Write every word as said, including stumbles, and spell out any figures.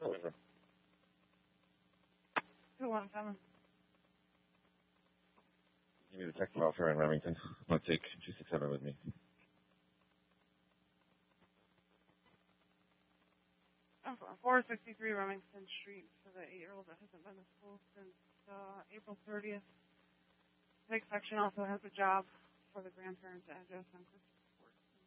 November. two one seven. Give me the text welfare in Remington. I'll take two six seven with me. four sixty-three Remington Street for the eight-year-old that hasn't been to school since uh, April thirtieth. Big section also has a job for the grandparents address on Christmas.